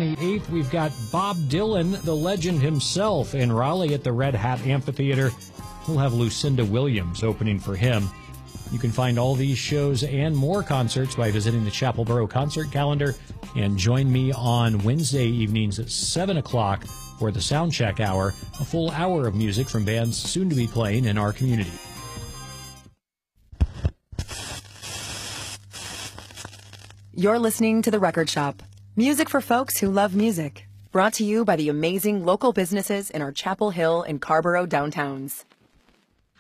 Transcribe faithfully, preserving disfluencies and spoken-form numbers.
twenty-eighth, we've got Bob Dylan, the legend himself, in Raleigh at the Red Hat Amphitheater. We'll have Lucinda Williams opening for him. You can find all these shows and more concerts by visiting the Chapel Borough concert calendar, and join me on Wednesday evenings at seven o'clock for the Soundcheck Hour, a full hour of music from bands soon to be playing in our community. You're listening to The Record Shop, music for folks who love music. Brought to you by the amazing local businesses in our Chapel Hill and Carborough downtowns.